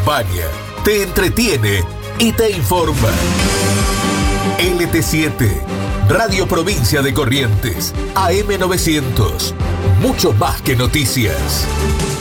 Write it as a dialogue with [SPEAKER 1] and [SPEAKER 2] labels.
[SPEAKER 1] acompaña, te entretiene y te informa. LT7, Radio Provincia de Corrientes, AM900. Mucho más que noticias.